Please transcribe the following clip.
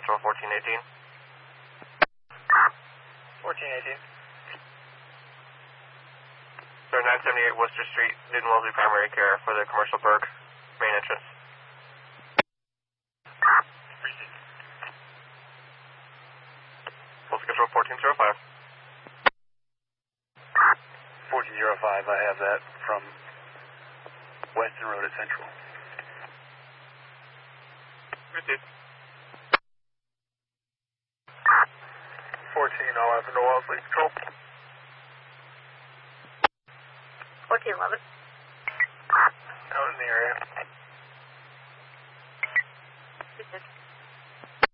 Control 1418. 1418. Sir, 978 Worcester Street, Newton Wellesley Primary Care for the Commercial Burke main entrance. Postal Control 1405. 1405, I have that from Weston Road at Central. Received. 1411 to Wellesley Control. 1411. Out in the area.